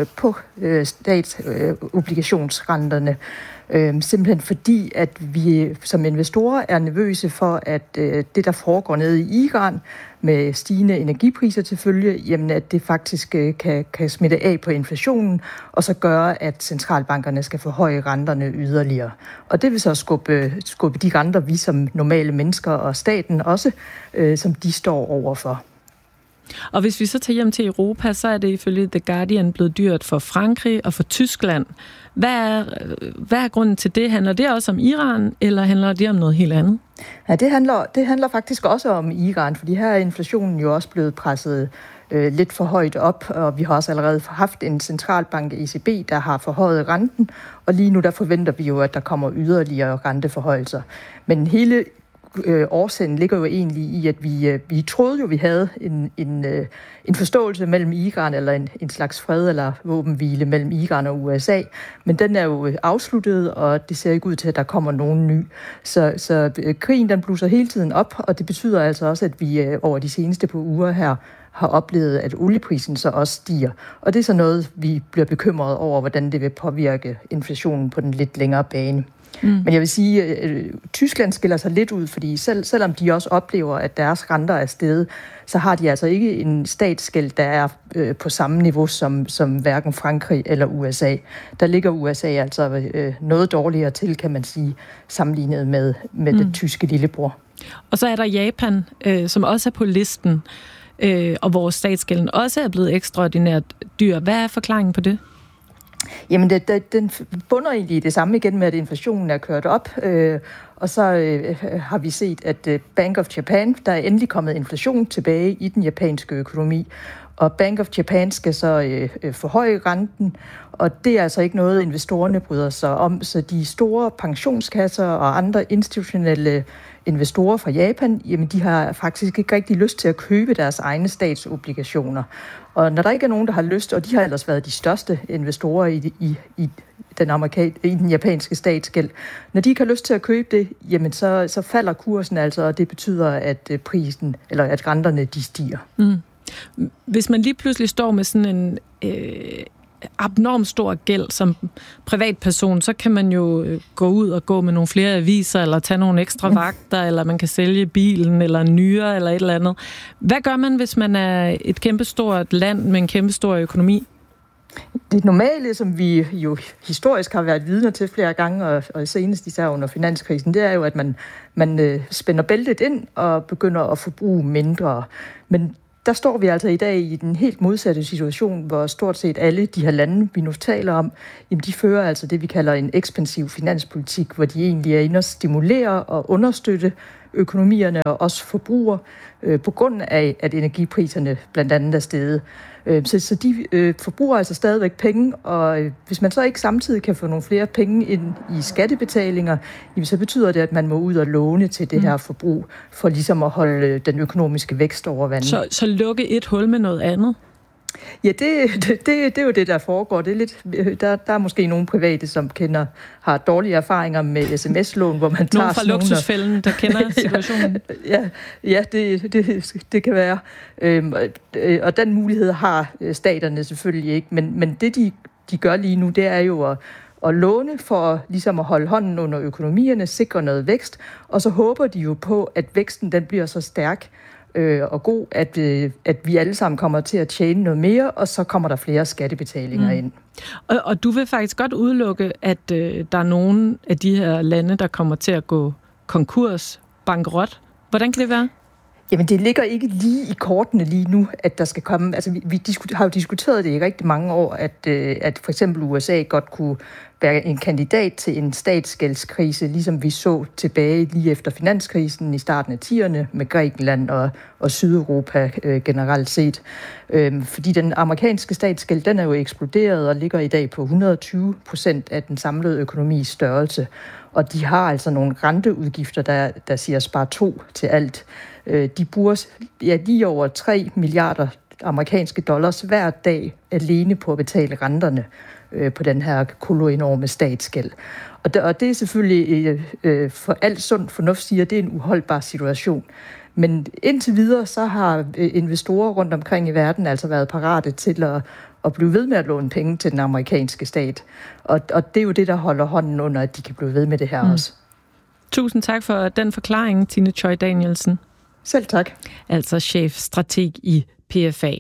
statsobligationsrenterne. Simpelthen fordi, at vi som investorer er nervøse for, at det, der foregår nede i Iran, med stigende energipriser til følge, jamen at det faktisk kan smitte af på inflationen, og så gøre, at centralbankerne skal forhøje renterne yderligere. Og det vil så skubbe de renter, vi som normale mennesker og staten også, som de står overfor. Og hvis vi så tager hjem til Europa, så er det ifølge The Guardian blevet dyrt for Frankrig og for Tyskland. Hvad er grunden til det? Handler det også om Iran, eller handler det om noget helt andet? Ja, det handler faktisk også om Iran, fordi her er inflationen jo også blevet presset lidt for højt op, og vi har også allerede haft en centralbank, ECB, der har forhøjet renten, og lige nu der forventer vi jo, at der kommer yderligere renteforhøjelser. Men hele årsagen ligger jo egentlig i, at vi troede jo, vi havde en forståelse mellem Iran, eller en slags fred eller våbenhvile mellem Iran og USA, men den er jo afsluttet, og det ser ikke ud til, at der kommer nogen ny. Så krigen den blusser hele tiden op, og det betyder altså også, at vi over de seneste par uger her har oplevet, at olieprisen så også stiger. Og det er så noget, vi bliver bekymret over, hvordan det vil påvirke inflationen på den lidt længere bane. Men jeg vil sige, at Tyskland skiller sig lidt ud, fordi selvom de også oplever, at deres renter er steget, så har de altså ikke en statsgæld, der er på samme niveau som hverken Frankrig eller USA. Der ligger USA altså noget dårligere til, kan man sige, sammenlignet med det tyske lillebror. Og så er der Japan, som også er på listen, og hvor statsgælden også er blevet ekstraordinært dyr. Hvad er forklaringen på det? Jamen, den bunder egentlig i det samme igen med, at inflationen er kørt op, og så har vi set, at Bank of Japan, der er endelig kommet inflation tilbage i den japanske økonomi, og Bank of Japan skal så forhøje renten, og det er altså ikke noget, investorerne bryder sig om, så de store pensionskasser og andre institutionelle investorer fra Japan, jamen de har faktisk ikke rigtig lyst til at købe deres egne statsobligationer. Og når der ikke er nogen, der har lyst, og de har ellers været de største investorer i den japanske statsgæld, når de ikke har lyst til at købe det, jamen så falder kursen altså, og det betyder, at prisen eller at renterne de stiger. Hvis man lige pludselig står med sådan en abnormt stor gæld som privatperson, så kan man jo gå ud og gå med nogle flere aviser, eller tage nogle ekstra vagter, eller man kan sælge bilen, eller en nyre, eller et eller andet. Hvad gør man, hvis man er et kæmpestort land med en kæmpestor økonomi? Det normale, som vi jo historisk har været vidner til flere gange, og senest især under finanskrisen, det er jo, at man spænder bæltet ind og begynder at forbruge mindre. Men der står vi altså i dag i den helt modsatte situation, hvor stort set alle de her lande, vi nu taler om, jamen de fører altså det, vi kalder en ekspansiv finanspolitik, hvor de egentlig er inde og stimulere og understøtte økonomierne og også forbruger på grund af, at energipriserne blandt andet er steget. Så de forbruger altså stadigvæk penge, og hvis man så ikke samtidig kan få nogle flere penge ind i skattebetalinger, jamen så betyder det, at man må ud og låne til det her forbrug, for ligesom at holde den økonomiske vækst over vandet. Så lukke et hul med noget andet? Ja, det er jo det, der foregår. Det er lidt, der er måske nogle private, som har dårlige erfaringer med sms-lån, hvor man tager nogle fra luksusfælden, der kender situationen. Ja, det kan være. Og den mulighed har staterne selvfølgelig ikke. Men det, de gør lige nu, det er jo at låne for ligesom at holde hånden under økonomierne, sikre noget vækst, og så håber de jo på, at væksten den bliver så stærk og god, at vi alle sammen kommer til at tjene noget mere, og så kommer der flere skattebetalinger ind. Og du vil faktisk godt udelukke, at der er nogle af de her lande, der kommer til at gå konkurs, bankerot. Hvordan kan det være? Jamen, det ligger ikke lige i kortene lige nu, at der skal komme... Altså, vi har jo diskuteret det i rigtig mange år, at for eksempel USA godt kunne være en kandidat til en statsgældskrise, ligesom vi så tilbage lige efter finanskrisen i starten af 10'erne med Grækenland og Sydeuropa generelt set. Fordi den amerikanske statsgæld, den er jo eksploderet og ligger i dag på 120% af den samlede økonomis størrelse. Og de har altså nogle renteudgifter, der siger spar 2 til alt. De bruger lige over 3 milliarder amerikanske dollars hver dag alene på at betale renterne på den her koloenorme statsgæld. Og det er selvfølgelig for alt sund fornuft siger, det er en uholdbar situation. Men indtil videre, så har investorer rundt omkring i verden altså været parate til at blive ved med at låne penge til den amerikanske stat. Og det er jo det, der holder hånden under, at de kan blive ved med det her også. Tusind tak for den forklaring, Tine Choi Danielsen. Selv tak. Altså chefstrateg i PFA.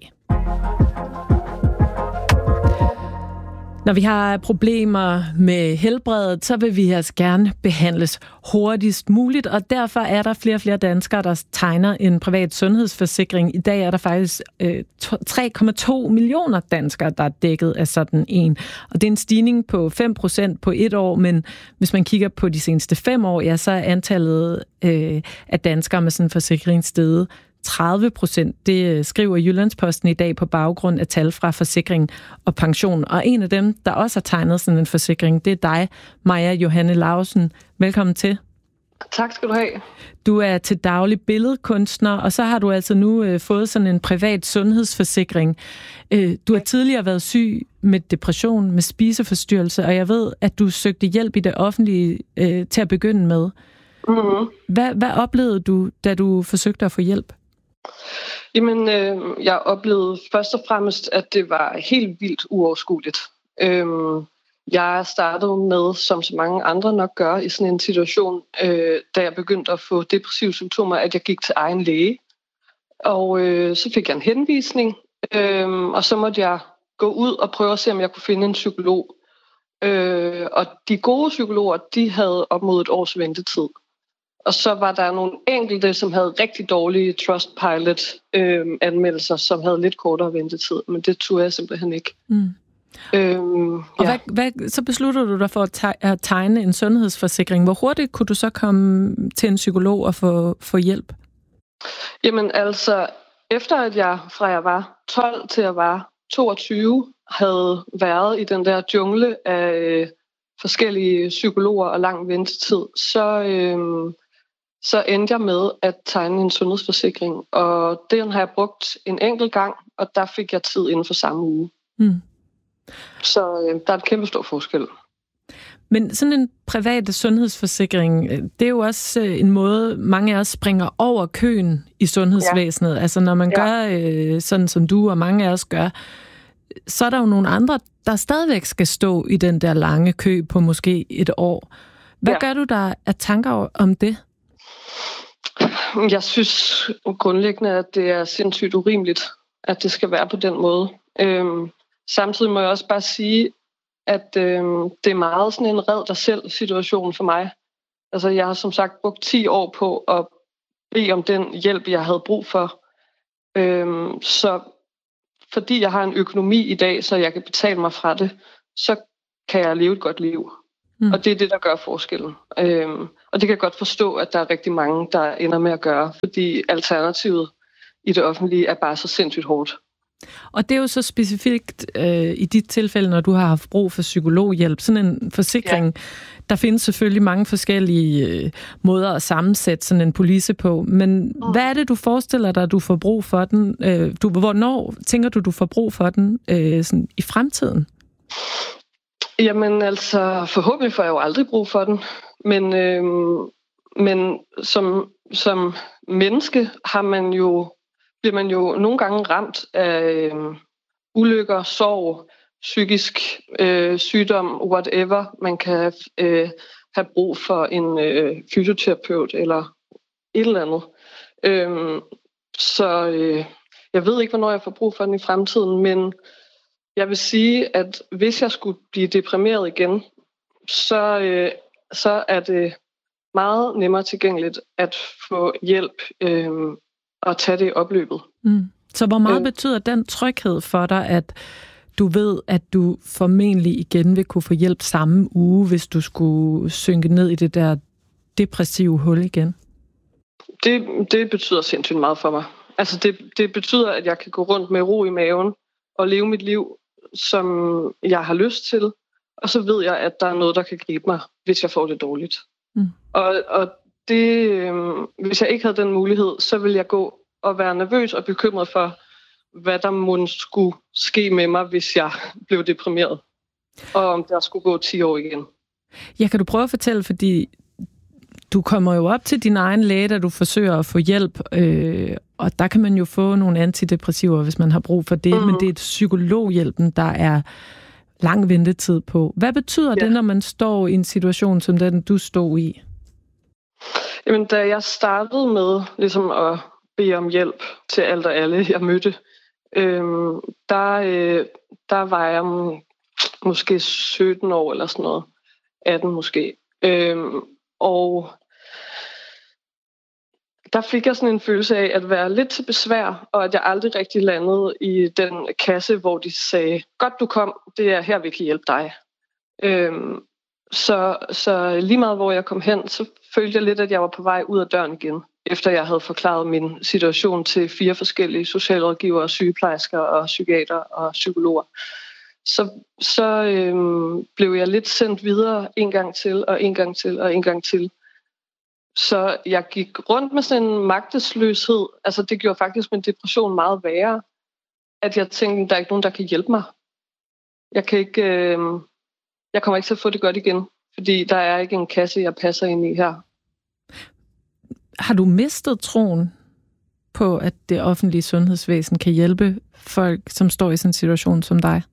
Når vi har problemer med helbredet, så vil vi altså gerne behandles hurtigst muligt, og derfor er der flere og flere danskere, der tegner en privat sundhedsforsikring. I dag er der faktisk 3,2 millioner danskere, der er dækket af sådan en. Og det er en stigning på 5% på et år, men hvis man kigger på de seneste 5 år, ja, så er antallet af danskere med sådan en forsikring steget 30%. Det skriver Jyllandsposten i dag på baggrund af tal fra Forsikring og Pension. Og en af dem, der også har tegnet sådan en forsikring, det er dig, Maja Johanne Lausen. Velkommen til. Tak skal du have. Du er til daglig billedkunstner, og så har du altså nu fået sådan en privat sundhedsforsikring. Du har tidligere været syg med depression, med spiseforstyrrelse, og jeg ved, at du søgte hjælp i det offentlige til at begynde med. Mm-hmm. Hvad oplevede du, da du forsøgte at få hjælp? Jamen, jeg oplevede først og fremmest, at det var helt vildt uoverskueligt. Jeg startede med, som så mange andre nok gør i sådan en situation, da jeg begyndte at få depressive symptomer, at jeg gik til egen læge. Og så fik jeg en henvisning, og så måtte jeg gå ud og prøve at se, om jeg kunne finde en psykolog. Og de gode psykologer, de havde op mod et års ventetid. Og så var der nogle enkelte, som havde rigtig dårlige Trustpilot-anmeldelser, som havde lidt kortere ventetid. Men det turde jeg simpelthen ikke. Og så besluttede du dig for at tegne en sundhedsforsikring. Hvor hurtigt kunne du så komme til en psykolog og få hjælp? Jamen altså, efter at jeg fra jeg var 12 til jeg var 22, havde været i den der jungle af forskellige psykologer og lang ventetid, så endte jeg med at tegne en sundhedsforsikring. Og den har jeg brugt en enkelt gang, og der fik jeg tid inden for samme uge. Så der er et kæmpe stor forskel. Men sådan en privat sundhedsforsikring, det er jo også en måde, mange af os springer over køen i sundhedsvæsenet. Ja. Altså når man gør sådan, som du og mange af os gør, så er der jo nogle andre, der stadigvæk skal stå i den der lange kø på måske et år. Hvad gør du der af tanker om det? Jeg synes grundlæggende, at det er sindssygt urimeligt, at det skal være på den måde. Samtidig må jeg også bare sige, at det er meget sådan en red dig selv situation for mig. Altså jeg har som sagt brugt 10 år på at bede om den hjælp, jeg havde brug for. Så fordi jeg har en økonomi i dag, så jeg kan betale mig fra det, så kan jeg leve et godt liv. Og det er det, der gør forskellen. Og det kan jeg godt forstå, at der er rigtig mange, der ender med at gøre, fordi alternativet i det offentlige er bare så sindssygt hårdt. Og det er jo så specifikt i dit tilfælde, når du har haft brug for psykologhjælp. Sådan en forsikring, der findes selvfølgelig mange forskellige måder at sammensætte sådan en police på. Men hvad er det, du forestiller dig, du får brug for den? Hvornår tænker du får brug for den sådan i fremtiden? Jamen altså, forhåbentlig får jeg jo aldrig brug for den. Men som menneske bliver man jo nogle gange ramt af ulykker, sorg, psykisk sygdom, whatever. Man kan have brug for en fysioterapeut eller et eller andet. Så jeg ved ikke, hvornår jeg får brug for den i fremtiden, men jeg vil sige, at hvis jeg skulle blive deprimeret igen, så er det meget nemmere tilgængeligt at få hjælp og tage det i opløbet. Så hvor meget betyder den tryghed for dig, at du ved, at du formentlig igen vil kunne få hjælp samme uge, hvis du skulle synke ned i det der depressive hul igen? Det betyder sindssygt meget for mig. Altså det betyder, at jeg kan gå rundt med ro i maven og leve mit liv, som jeg har lyst til. Og så ved jeg, at der er noget, der kan gribe mig, hvis jeg får det dårligt. Og det, hvis jeg ikke havde den mulighed, så ville jeg gå og være nervøs og bekymret for, hvad der måtte skulle ske med mig, hvis jeg blev deprimeret. Og om der skulle gå 10 år igen. Ja, kan du prøve at fortælle, fordi du kommer jo op til din egen læge, da du forsøger at få hjælp, og der kan man jo få nogle antidepressiver, hvis man har brug for det, men det er psykologhjælpen, der er lang ventetid på. Hvad betyder det, når man står i en situation som den, du stod i? Jamen, da jeg startede med ligesom at bede om hjælp til alt og alle, jeg mødte, der var jeg måske 17 år eller sådan noget. 18 måske. Og der fik jeg sådan en følelse af at være lidt til besvær, og at jeg aldrig rigtig landede i den kasse, hvor de sagde, godt du kom, det er her, vi kan hjælpe dig. Så lige meget, hvor jeg kom hen, så følte jeg lidt, at jeg var på vej ud af døren igen, efter jeg havde forklaret min situation til 4 forskellige socialrådgivere, sygeplejersker og psykiater og psykologer. Så blev jeg lidt sendt videre en gang til, og en gang til, og en gang til. Så jeg gik rundt med sådan en magtesløshed. Altså det gjorde faktisk min depression meget værre, at jeg tænkte, der er ikke nogen, der kan hjælpe mig. Jeg kommer ikke til at få det godt igen, fordi der er ikke en kasse, jeg passer ind i her. Har du mistet troen på, at det offentlige sundhedsvæsen kan hjælpe folk, som står i sådan en situation som dig?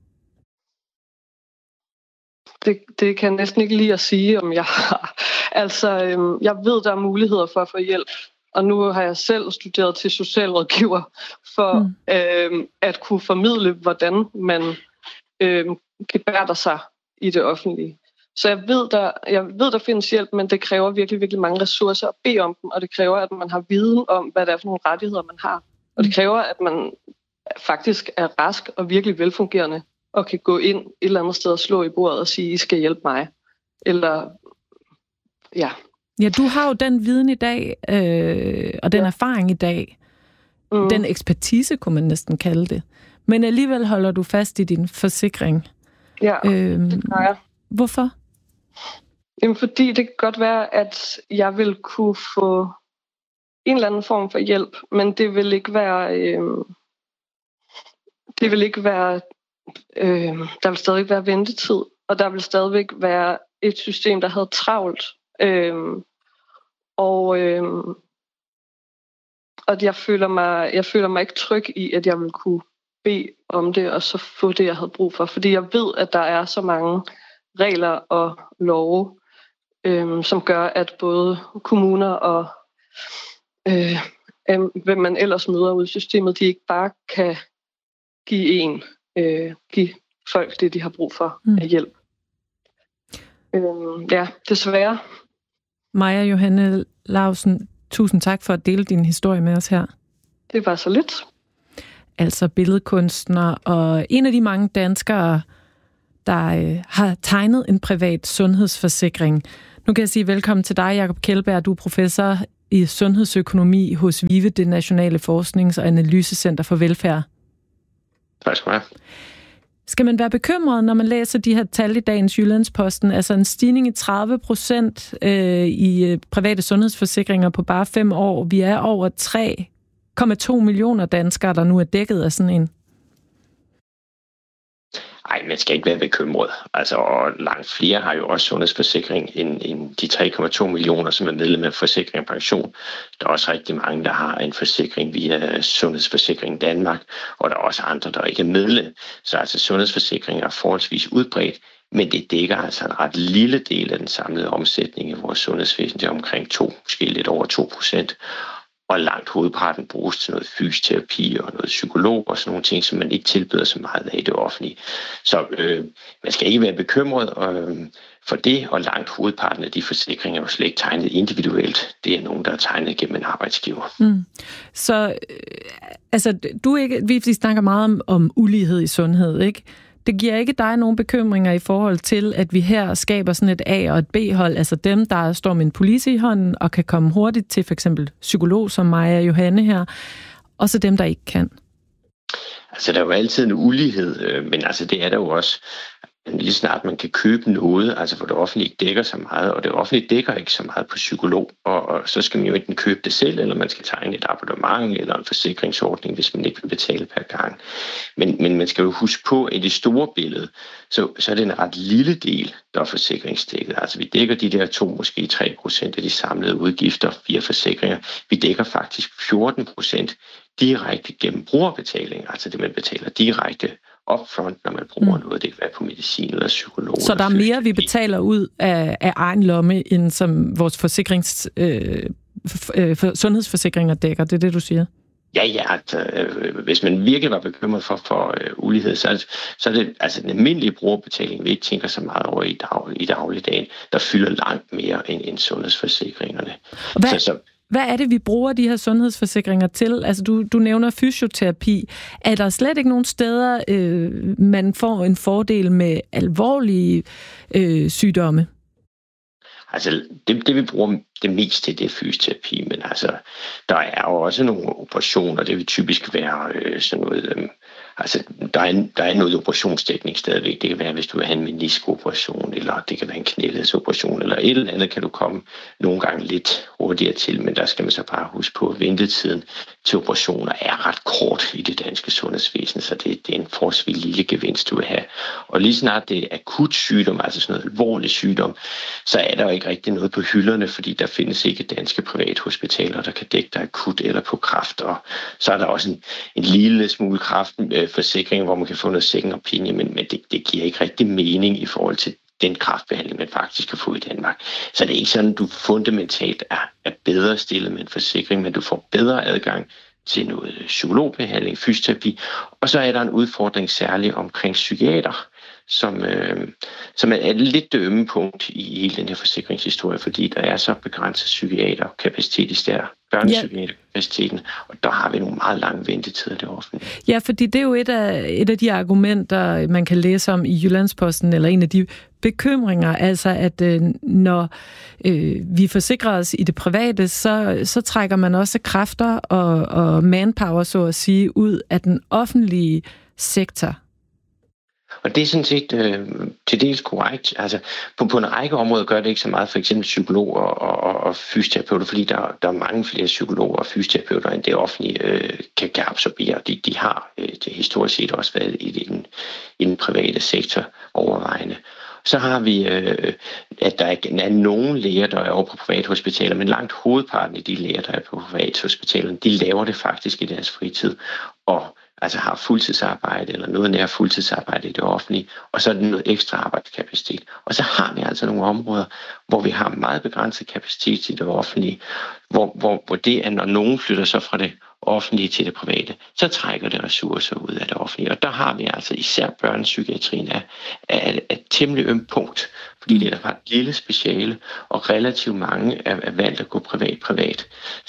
Det kan jeg næsten ikke lide at sige, om jeg har. Altså, jeg ved, der er muligheder for at få hjælp. Og nu har jeg selv studeret til socialrådgiver for at kunne formidle, hvordan man gebærder sig i det offentlige. Så jeg ved, der findes hjælp, men det kræver virkelig, virkelig mange ressourcer at bede om dem, og det kræver, at man har viden om, hvad det er for nogle rettigheder, man har. Og det kræver, at man faktisk er rask og virkelig velfungerende, og kan gå ind et eller andet sted og slå i bordet og sige, I skal hjælpe mig. Eller, ja. Ja, du har jo den viden i dag, og den erfaring i dag. Den ekspertise, kunne man næsten kalde det. Men alligevel holder du fast i din forsikring. Ja, det gør jeg. Hvorfor? Jamen, fordi det kan godt være, at jeg vil kunne få en eller anden form for hjælp, men det vil ikke være... der vil stadig være ventetid, og der vil stadigvæk være et system, der havde travlt. Og jeg føler mig ikke tryg i, at jeg vil kunne bede om det, og så få det, jeg havde brug for. Fordi jeg ved, at der er så mange regler og love, som gør, at både kommuner og hvem man ellers møder ud i systemet, de ikke bare kan give folk det, de har brug for af hjælp. Ja, desværre. Maja Johanne Lausen, tusind tak for at dele din historie med os her. Det var så lidt. altså billedkunstner, og en af de mange danskere, der har tegnet en privat sundhedsforsikring. Nu kan jeg sige velkommen til dig, Jakob Kjeldberg. Du er professor i sundhedsøkonomi hos VIVE, det Nationale Forsknings- og Analysecenter for Velfærd. Tak skal du have. Skal man være bekymret, når man læser de her tal i dagens Jyllandsposten? Altså en stigning i 30% i private sundhedsforsikringer på bare 5 år. Vi er over 3,2 millioner danskere, der nu er dækket af sådan en. Nej, man skal ikke være bekymret. Altså, og langt flere har jo også sundhedsforsikring end de 3,2 millioner, som er medlem af Forsikring og Pension. Der er også rigtig mange, der har en forsikring via Sundhedsforsikring Danmark, og der er også andre, der ikke er medlem. Så altså sundhedsforsikring er forholdsvis udbredt, men det dækker altså en ret lille del af den samlede omsætning i vores sundhedsvæsen. Det er omkring 2, måske lidt over 2%. Og langt hovedparten bruges til noget fysioterapi og noget psykolog og sådan nogle ting, som man ikke tilbyder så meget af i det offentlige. Så man skal ikke være bekymret for det, og langt hovedparten af de forsikringer er jo slet ikke tegnet individuelt. Det er nogen, der er tegnet gennem en arbejdsgiver. Så altså, vi snakker meget om ulighed i sundhed, ikke? Det giver ikke dig nogen bekymringer i forhold til, at vi her skaber sådan et A- og et B-hold, altså dem, der står med en police i hånden og kan komme hurtigt til for eksempel psykolog som mig og Johanne her, og så dem, der ikke kan? Altså, der er jo altid en ulighed, men altså, det er der jo også. Lige snart man kan købe noget, altså hvor det offentlige ikke dækker så meget, og det offentlige dækker ikke så meget på psykolog, og så skal man jo enten købe det selv, eller man skal tegne et abonnement eller en forsikringsordning, hvis man ikke vil betale per gang. Men man skal jo huske på, at i det store billede, så er det en ret lille del, der er forsikringsdækket. Altså vi dækker de der 2, måske 3% af de samlede udgifter via forsikringer. Vi dækker faktisk 14% direkte gennem brugerbetaling, altså det man betaler direkte upfront, når man bruger noget. Det kan være på medicin eller psykolog. Så der er mere, vi betaler ud af egen lomme, end som vores sundhedsforsikringer dækker. Det er det, du siger? Ja, hvis man virkelig var bekymret for ulighed, så er det altså den almindelige brugerbetaling, vi ikke tænker så meget over i dagligdagen, der fylder langt mere end sundhedsforsikringerne. Hvad er det, vi bruger de her sundhedsforsikringer til? Altså, du nævner fysioterapi. Er der slet ikke nogen steder, man får en fordel med alvorlige sygdomme? Altså, det vi bruger det mest til, det er fysioterapi, men altså, der er jo også nogle operationer, det vil typisk være sådan noget, altså, der er noget operationsdækning stadigvæk. Det kan være, hvis du vil have en meniskoperation, eller det kan være en knæledsoperation, eller et eller andet kan du komme nogle gange lidt hurtigere til, men der skal man så bare huske på, at ventetiden til operationer er ret kort i det danske sundhedsvæsen, så det er en forholdsvis lille gevinst, du vil have. Og lige snart det er akut sygdom, altså sådan noget alvorlig sygdom, så er der jo ikke rigtig noget på hylderne, fordi der findes ikke danske privathospitaler, der kan dække dig akut eller på kræft, og så er der også en lille smule kræftforsikring, hvor man kan få noget second opinion, men det giver ikke rigtig mening i forhold til den kræftbehandling, man faktisk kan få i Danmark. Så det er ikke sådan, at du fundamentalt er bedre stillet med en forsikring, men du får bedre adgang til noget psykologbehandling, fysioterapi, og så er der en udfordring særligt omkring psykiater, som er et lidt ømme punkt i hele den her forsikringshistorie, fordi der er så begrænset psykiaterkapacitet, især børnepsykiaterkapaciteten, og der har vi nogle meget lange ventetider det offentlige. Ja, fordi det er jo et af de argumenter, man kan læse om i Jyllandsposten, eller en af de bekymringer, altså at når vi forsikrer os i det private, så trækker man også kræfter og manpower, så at sige, ud af den offentlige sektor. Og det er sådan set til dels korrekt. Altså, på en række områder gør det ikke så meget, for eksempel psykologer og fysioterapeuter, fordi der er mange flere psykologer og fysioterapeuter, end det offentlige kan absorbere. De har det historisk set også været i den private sektor overvejende. Så har vi, at der er nogle læger, der er over på privathospitaler, men langt hovedparten af de læger, der er på privathospitalerne, de laver det faktisk i deres fritid, og altså har fuldtidsarbejde eller noget nær fuldtidsarbejde i det offentlige, og så er det noget ekstra arbejdskapacitet. Og så har vi altså nogle områder, hvor vi har meget begrænset kapacitet i det offentlige, hvor det er, når nogen flytter sig fra det offentlige til det private, så trækker det ressourcer ud af det offentlige. Og der har vi altså især børnepsykiatrien er et temmelig ømt punkt, fordi det er bare et lille speciale, og relativt mange er valgt at gå privat. Så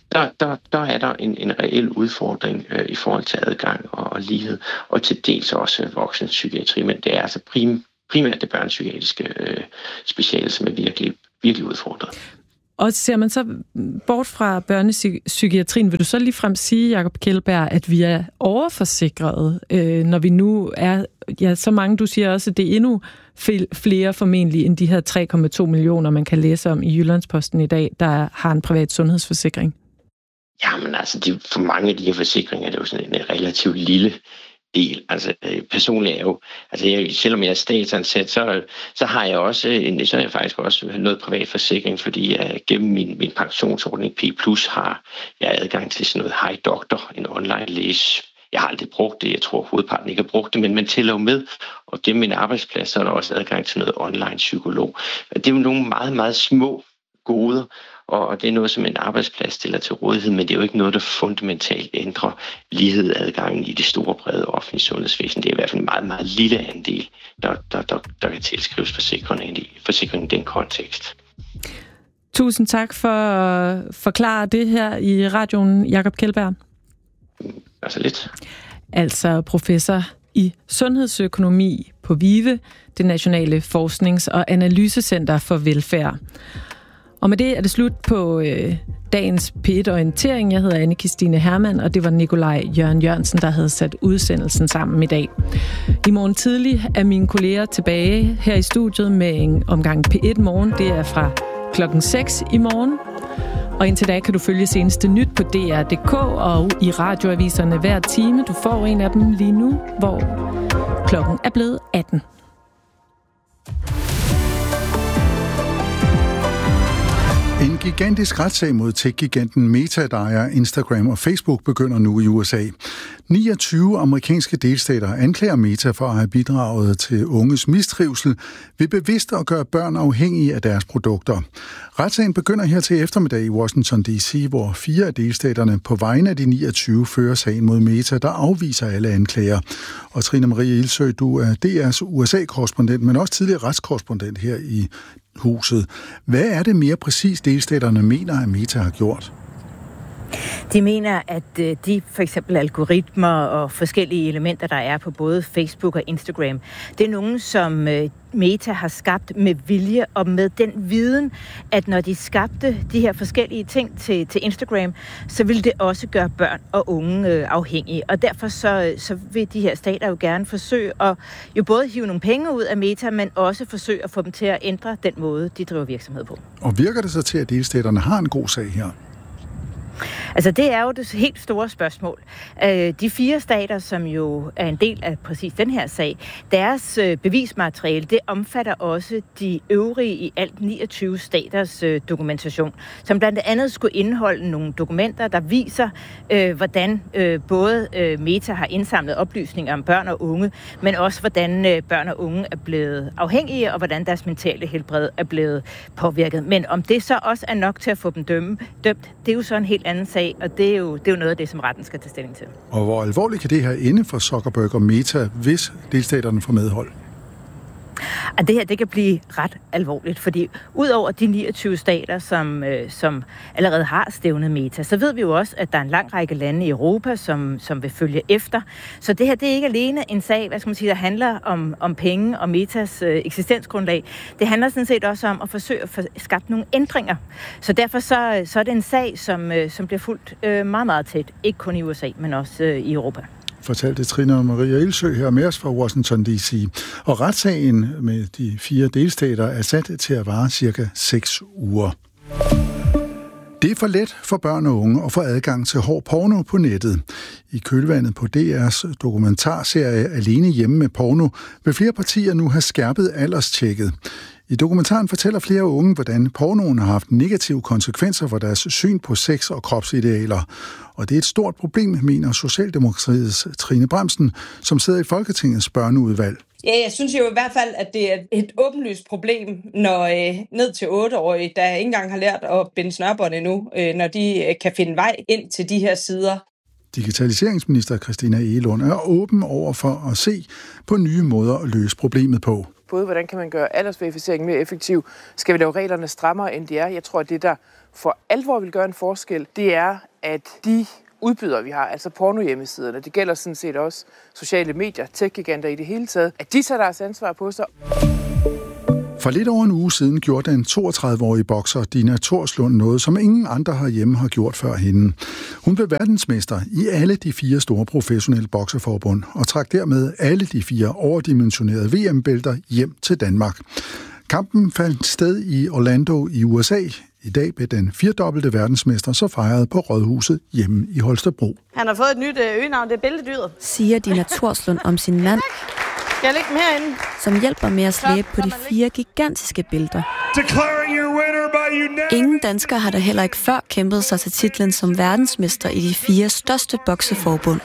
der er der en reel udfordring i forhold til adgang og lighed, og til dels også voksenpsykiatri, men det er altså primært det børnepsykiatriske speciale, som er virkelig udfordret. Og ser man så bort fra børnepsykiatrien, vil du så ligefrem sige, Jakob Kjeldberg, at vi er overforsikrede, når vi nu er, så mange, du siger også, at det er endnu flere formentlig end de her 3,2 millioner, man kan læse om i Jyllandsposten i dag, der har en privat sundhedsforsikring? Jamen altså, for mange af de her forsikringer, det er jo sådan en relativt lille del. Altså personligt er jo, selvom jeg er statsansat, så har jeg også så har jeg faktisk også noget privat forsikring, fordi jeg gennem min pensionsordning P+ har jeg adgang til sådan noget Hej Doktor, en online læge. Jeg har aldrig brugt det, jeg tror hovedparten ikke har brugt det, men man tæller jo med, og gennem min arbejdsplads, så er der også adgang til noget online psykolog. Det er jo nogle meget, meget små goder, og det er noget, som en arbejdsplads stiller til rådighed, men det er jo ikke noget, der fundamentalt ændrer lighed adgangen i det store, brede offentlige sundhedsvæsen. Det er i hvert fald en meget, meget lille andel, der kan tilskrives forsikringen i den kontekst. Tusind tak for at forklare det her i radioen, Jakob Kjeldberg. Altså lidt. Altså professor i sundhedsøkonomi på VIVE, det Nationale Forsknings- og Analysecenter for Velfærd. Og med det er det slut på dagens P1-orientering. Jeg hedder Anne-Kristine Hermann, og det var Nikolaj Jørgen Jørgensen, der havde sat udsendelsen sammen i dag. I morgen tidlig er mine kolleger tilbage her i studiet med en omgang P1 Morgen. Det er fra klokken 6 i morgen. Og indtil da kan du følge seneste nyt på DR.dk og i radioaviserne hver time. Du får en af dem lige nu, hvor klokken er blevet 18. En gigantisk retssag mod tech-giganten Meta, der ejer Instagram og Facebook, begynder nu i USA. 29 amerikanske delstater anklager Meta for at have bidraget til unges mistrivsel ved bevidst at gøre børn afhængige af deres produkter. Retssagen begynder her til eftermiddag i Washington D.C., hvor 4 af delstaterne på vegne af de 29 fører sagen mod Meta, der afviser alle anklager. Og Trine Marie Ilsøe, du er DR's USA-korrespondent, men også tidligere retskorrespondent her i huset. Hvad er det mere præcis delstaterne mener, at Meta har gjort? De mener, at de for eksempel algoritmer og forskellige elementer, der er på både Facebook og Instagram, det er nogen, som Meta har skabt med vilje og med den viden, at når de skabte de her forskellige ting til Instagram, så ville det også gøre børn og unge afhængige. Og derfor så vil de her stater jo gerne forsøge at jo både hive nogle penge ud af Meta, men også forsøge at få dem til at ændre den måde, de driver virksomhed på. Og virker det så til, at delstaterne har en god sag her? Altså det er jo det helt store spørgsmål. De 4 stater, som jo er en del af præcis den her sag, deres bevismateriale, det omfatter også de øvrige i alt 29 staters dokumentation, som blandt andet skulle indeholde nogle dokumenter, der viser, hvordan både Meta har indsamlet oplysninger om børn og unge, men også hvordan børn og unge er blevet afhængige, og hvordan deres mentale helbred er blevet påvirket. Men om det så også er nok til at få dem dømt, det er jo så en helt anden sag, og det er jo noget af det, som retten skal tage stilling til. Og hvor alvorligt kan det her ende for Zuckerberg og Meta, hvis delstaterne får medhold? Og det her, det kan blive ret alvorligt, fordi udover de 29 stater, som allerede har stævnet Meta, så ved vi jo også, at der er en lang række lande i Europa, som vil følge efter. Så det her, det er ikke alene en sag, der handler om penge og Metas eksistensgrundlag. Det handler sådan set også om at forsøge at få skabt nogle ændringer. Så derfor så er det en sag, som bliver fulgt meget, meget tæt. Ikke kun i USA, men også i Europa. Fortalte Trine Maria Ilsøe her med os fra Washington D.C. Og retssagen med de 4 delstater er sat til at vare cirka 6 uger. Det er for let for børn og unge at få adgang til hård porno på nettet. I kølvandet på DR's dokumentarserie Alene hjemme med porno vil flere partier nu have skærpet alderstjekket. I dokumentaren fortæller flere unge, hvordan pornoen har haft negative konsekvenser for deres syn på sex og kropsidealer. Og det er et stort problem, mener Socialdemokratiets Trine Bramsen, som sidder i Folketingets børneudvalg. Ja, jeg synes jo i hvert fald, at det er et åbenlyst problem, når ned til 8-årige, der ikke engang har lært at binde snørbånd endnu, når de kan finde vej ind til de her sider. Digitaliseringsminister Christina Egelund er åben over for at se på nye måder at løse problemet på. Både hvordan kan man gøre aldersverificering mere effektiv? Skal vi lave reglerne strammere, end de er? Jeg tror, at det, der for alvor vil gøre en forskel, det er, at de udbydere, vi har, altså pornohjemmesiderne, det gælder sådan set også sociale medier, tech-giganter i det hele taget, at de tager deres ansvar på sig. For lidt over en uge siden gjorde den 32-årige bokser Dina Thorslund noget, som ingen andre herhjemme har gjort før hende. Hun blev verdensmester i alle de 4 store professionelle bokseforbund og trak dermed alle de 4 overdimensionerede VM-bælter hjem til Danmark. Kampen fandt sted i Orlando i USA. I dag blev den 4-dobbelte verdensmester så fejret på Rådhuset hjemme i Holstebro. Han har fået et nyt øgenavn, det er Bæltedyret. Siger Dina Thorslund om sin mand, jeg lægger dem herinde, som hjælper med at slæbe på de 4 gigantiske bælter. Ingen dansker har da heller ikke før kæmpet sig til titlen som verdensmester i de 4 største bokseforbund.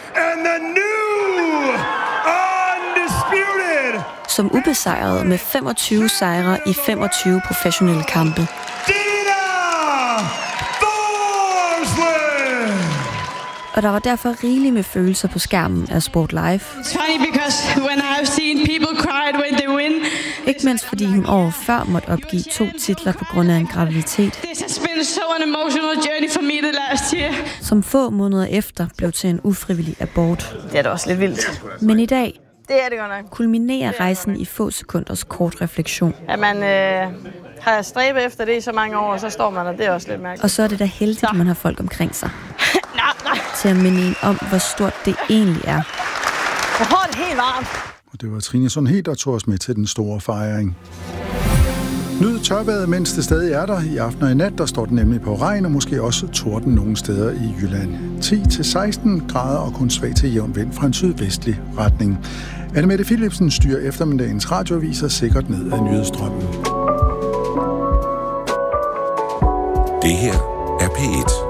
Som ubesejret med 25 sejre i 25 professionelle kampe. Og der var derfor rigeligt med følelser på skærmen af Sport Live. Ikke mindst fordi hun året før måtte opgive 2 titler på grund af en graviditet. Som få måneder efter blev til en ufrivillig abort. Det er da også lidt vildt. Men i dag det er det godt nok. Kulminerer rejsen i få sekunders kort refleksion. At man har stræbet efter det i så mange år, og så står man, og det er også lidt mærkeligt. Og så er det da heldigt, at man har folk omkring sig. Til at minde en om, hvor stort det egentlig er. Jeg har det helt varmt. Og det var Trine Sundhed, der tog os med til den store fejring. Nyd tørvejret, mens det stadig er der. I aften og i nat, der står det nemlig på regn, og måske også torden nogle steder i Jylland. 10-16 grader og kun svag til jævn vind fra en sydvestlig retning. Annemette Philipsen styrer eftermiddagens radioaviser sikkert ned ad nyhedsstrømmen. Det her er P1.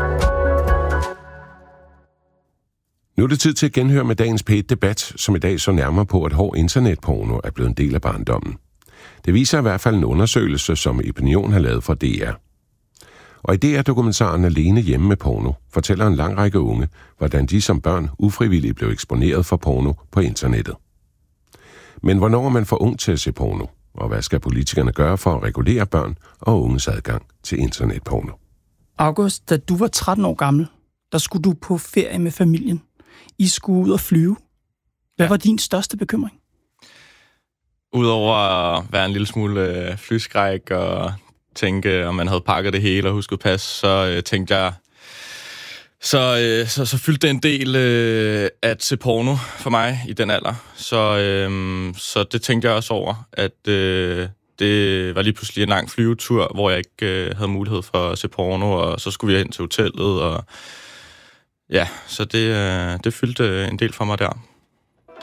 Nu er det tid til at genhøre med dagens P1-debat, som i dag så nærmere på, at hård internetporno er blevet en del af barndommen. Det viser i hvert fald en undersøgelse, som Opinion har lavet for DR. Og i DR-dokumentaren Alene hjemme med porno fortæller en lang række unge, hvordan de som børn ufrivilligt blev eksponeret for porno på internettet. Men hvornår er man for ung til at se porno? Og hvad skal politikerne gøre for at regulere børn og unges adgang til internetporno? August, da du var 13 år gammel, der skulle du på ferie med familien. I skulle ud og flyve. Hvad var din største bekymring? Udover at være en lille smule flyskræk og tænke, om man havde pakket det hele og husket pas, så tænkte jeg, så fyldte det en del at se porno for mig i den alder. Så det tænkte jeg også over, at det var lige pludselig en lang flyvetur, hvor jeg ikke havde mulighed for at se porno, og så skulle vi ind til hotellet, og ja, så det fyldte en del for mig der.